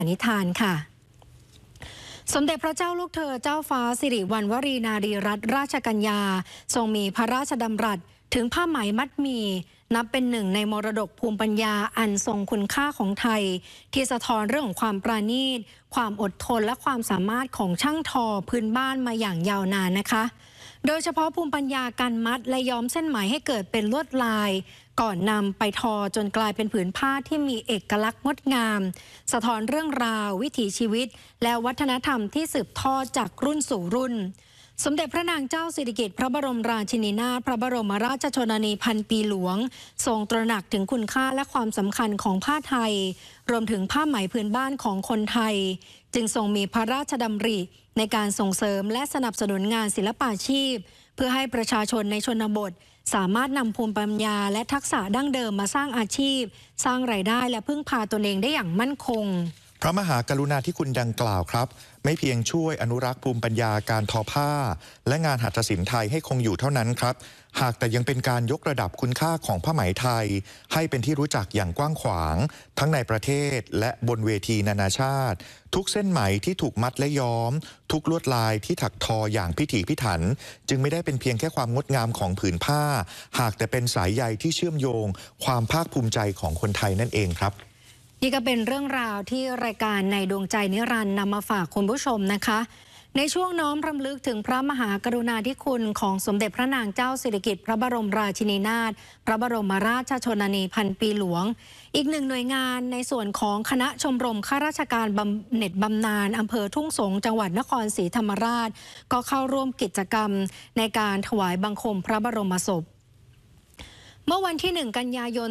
นิทานค่ะสมเด็จพระเจ้าลูกเธอเจ้าฟ้าสิริวัณวรีนารีรัตนราชกัญญาทรงมีพระราชดำรัสถึงผ้าไหมมัดหมี่นับเป็นหนึ่งในมรดกภูมิปัญญาอันทรงคุณค่าของไทยที่สะท้อนเรื่องของความปราณีตความอดทนและความสามารถของช่างทอพื้นบ้านมาอย่างยาวนานนะคะโดยเฉพาะภูมิปัญญาการมัดและย้อมเส้นไหมให้เกิดเป็นลวดลายก่อนนำไปทอจนกลายเป็นผืนผ้าที่มีเอกลักษณ์งดงามสะท้อนเรื่องราววิถีชีวิตและวัฒนธรรมที่สืบทอดจากรุ่นสู่รุ่นสมเด็จพระนางเจ้าสิริกิติ์พระบรมราชินีนาถพระบรมราชชนนีพันปีหลวงทรงตระหนักถึงคุณค่าและความสำคัญของผ้าไทยรวมถึงผ้าไหมพื้นบ้านของคนไทยจึงทรงมีพระราชดำริในการส่งเสริมและสนับสนุนงานศิลปาชีพเพื่อให้ประชาชนในชนบทสามารถนำภูมิปัญญาและทักษะดั้งเดิมมาสร้างอาชีพสร้างรายได้และพึ่งพาตนเองได้อย่างมั่นคงพระมหากรุณาธิคุณดังกล่าวครับไม่เพียงช่วยอนุรักษ์ภูมิปัญญาการทอผ้าและงานหัตถศิลป์ไทยให้คงอยู่เท่านั้นครับหากแต่ยังเป็นการยกระดับคุณค่าของผ้าไหมไทยให้เป็นที่รู้จักอย่างกว้างขวางทั้งในประเทศและบนเวทีนานาชาติทุกเส้นไหมที่ถูกมัดและย้อมทุกลวดลายที่ถักทออย่างพิถีพิถันจึงไม่ได้เป็นเพียงแค่ความงดงามของผืนผ้าหากแต่เป็นสายใยที่เชื่อมโยงความภาคภูมิใจของคนไทยนั่นเองครับนี่ก็เป็นเรื่องราวที่รายการในดวงใจนิรันดร์นำมาฝากคุณผู้ชมนะคะในช่วงน้อมรำลึกถึงพระมหากรุณาธิคุณของสมเด็จพระนางเจ้าสิริกิติ์พระบรมราชินีนาถพระบรมราชชนนีพันปีหลวงอีกหนึ่งหน่วยงานในส่วนของคณะชมรมข้าราชการบำเหน็จบำนาญอำเภอทุ่งสงจังหวัดนครศรีธรรมราชก็เข้าร่วมกิจกรรมในการถวายบังคมพระบรมศพเมื่อวันที่ 1 กันยายน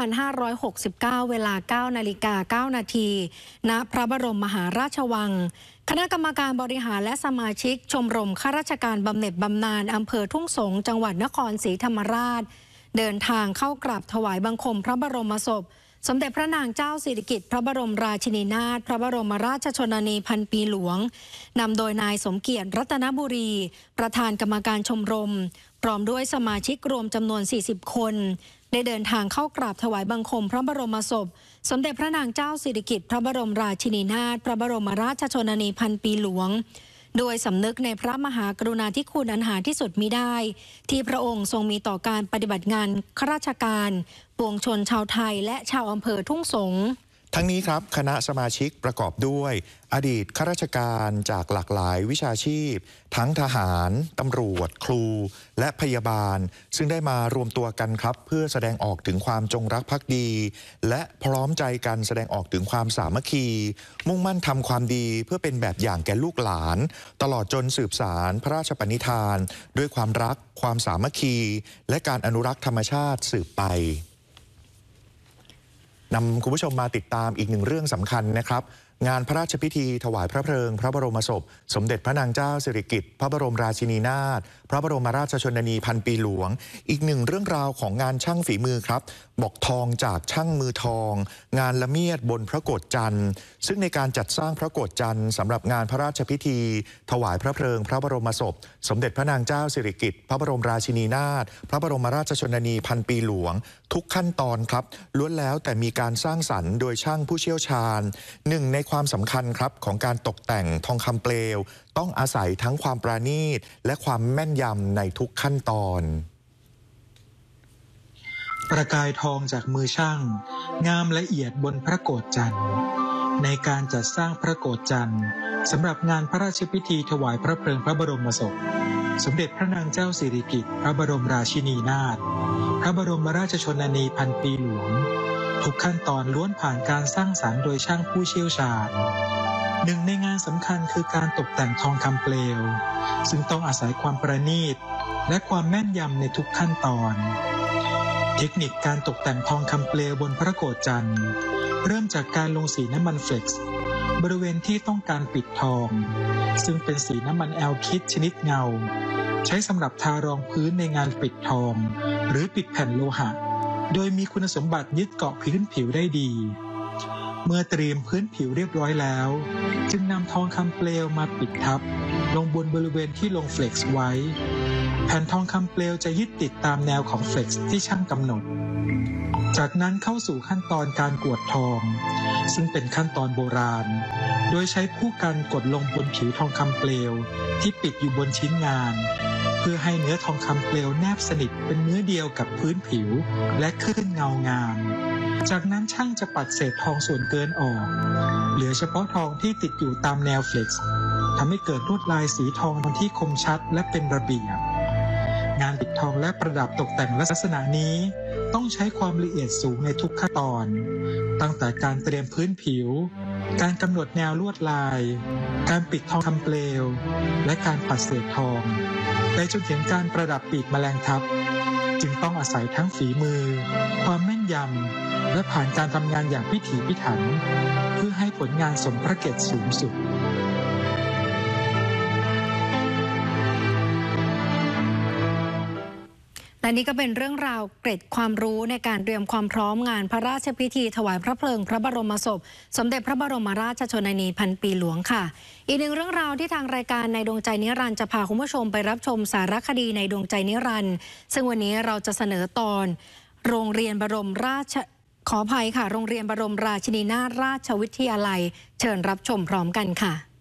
2569 เวลา 9:09 นาทีณพระบรมมหาราชวังคณะกรรมการบริหารและสมาชิกชมรมข้าราชการบำเหน็จบำนาญอำเภอทุ่งสงจังหวัดนครศรีธรรมราชเดินทางเข้ากราบถวายบังคมพระบรมศพสมเด็จพระนางเจ้าสิริกิติ์พระบรมราชินีนาถพระบรมราชชนนีพันปีหลวงนำโดยนายสมเกียรติรัตนบุรีประธานกรรมการชมรมพร้อมด้วยสมาชิกรวมจำนวน 40 คนได้เดินทางเข้ากราบถวายบังคมพระบรมศพสมเด็จพระนางเจ้าสิริกิติ์พระบรมราชินีนาถพระบรมราชชนนีพันปีหลวงโดยสำนึกในพระมหากรุณาธิคุณอันหาที่สุดมิได้ที่พระองค์ทรงมีต่อการปฏิบัติงานข้าราชการปวงชนชาวไทยและชาวอำเภอทุ่งสงทั้งนี้ครับคณะสมาชิกประกอบด้วยอดีตข้าราชการจากหลากหลายวิชาชีพทั้งทหารตำรวจครูและพยาบาลซึ่งได้มารวมตัวกันครับเพื่อแสดงออกถึงความจงรักภักดีและพร้อมใจกันแสดงออกถึงความสามัคคีมุ่งมั่นทำความดีเพื่อเป็นแบบอย่างแก่ลูกหลานตลอดจนสืบสารพระราชปณิธานด้วยความรักความสามัคคีและการอนุรักษ์ธรรมชาติสืบไปนำคุณผู้ชมมาติดตามอีกหนึ่งเรื่องสำคัญนะครับงานพระราชพิธีถวายพระเพลิงพระบรมศพสมเด็จพระนางเจ้าสิริกิติ์พระบรมราชินีนาถพระบรมราชชนนีพันปีหลวงอีกหนึ่งเรื่องราวของงานช่างฝีมือครับบอกทองจากช่างมือทองงานละเมียดบนพระโกฐจันทร์ซึ่งในการจัดสร้างพระโกฐจันทร์สำหรับงานพระราชพิธีถวายพระเพลิงพระบรมศพสมเด็จพระนางเจ้าสิริกิติ์พระบรมราชินีนาถพระบรมราชชนนีพันปีหลวงทุกขั้นตอนครับล้วนแล้วแต่มีการสร้างสรรค์โดยช่างผู้เชี่ยวชาญหนึ่งในความสำคัญครับของการตกแต่งทองคำเปลวต้องอาศัยทั้งความประณีตและความแม่นยำในทุกขั้นตอนประกายทองจากมือช่างงามละเอียดบนพระโกฐจันทร์ในการจัดสร้างพระโกฐจันทร์สำหรับงานพระราชพิธีถวายพระเพลิงพระบรมศพสมเด็จพระนางเจ้าสิริกิติ์พระบรมราชินีนาถพระบรมราชชนนีพันปีหลวงทุกขั้นตอนล้วนผ่านการสร้างสรรค์โดยช่างผู้เชี่ยวชาญหนึ่งในงานสำคัญคือการตกแต่งทองคำเปลวซึ่งต้องอาศัยความประณีตและความแม่นยำในทุกขั้นตอนเทคนิคการตกแต่งทองคำเปลวบนพระโกฐจันทร์เริ่มจากการลงสีน้ำมันเฟล็กซ์บริเวณที่ต้องการปิดทองซึ่งเป็นสีน้ำมันแอลคิดชนิดเงาใช้สำหรับทารองพื้นในงานปิดทองหรือปิดแผ่นโลหะโดยมีคุณสมบัติยึดเกาะพื้นผิวได้ดีเมื่อเตรียมพื้นผิวเรียบร้อยแล้วจึงนำทองคำเปลวมาปิดทับลงบนบริเวณที่ลงเฟล็กซ์ไว้แผ่นทองคำเปลวจะยึดติดตามแนวของเฟล็กซ์ที่ช่างกำหนดจากนั้นเข้าสู่ขั้นตอนการกวดทองซึ่งเป็นขั้นตอนโบราณโดยใช้ผู้กันกดลงบนผิวทองคำเปลวที่ปิดอยู่บนชิ้นงานเพื่อให้เนื้อทองคำเปลวแนบสนิทเป็นเนื้อเดียวกับพื้นผิวและขึ้นเงางามจากนั้นช่างจะปัดเศษทองส่วนเกินออกเหลือเฉพาะทองที่ติดอยู่ตามแนวเฟล็กซ์ทำให้เกิดลวดลายสีทองที่คมชัดและเป็นระเบียบงานปิดทองและประดับตกแต่งลักษณะนี้ต้องใช้ความละเอียดสูงในทุกขั้นตอนตั้งแต่การเตรียมพื้นผิวการกำหนดแนวลวดลายการปิดทองคำเปลวและการปัดเศษทองไปจนถึงการประดับปีกแมลงทับจึงต้องอาศัยทั้งฝีมือความแม่นยำและผ่านการทำงานอย่างพิถีพิถันเพื่อให้ผลงานสมพระเกียรติสูงสุดและนี่ก็เป็นเรื่องราวเกร็ดความรู้ในการเตรียมความพร้อมงานพระราชพิธีถวายพระเพลิงพระบรมศพสมเด็จพระบรมราชชนนีพันปีหลวงค่ะอีกหนึ่งเรื่องราวที่ทางรายการในดวงใจนิรันดร์จะพาคุณผู้ชมไปรับชมสารคดีในดวงใจนิรันดร์ซึ่งวันนี้เราจะเสนอตอนโรงเรียนบรมราชขออภัยค่ะโรงเรียนบรมราชินีนาถราชวิทยาลัยเชิญรับชมพร้อมกันค่ะ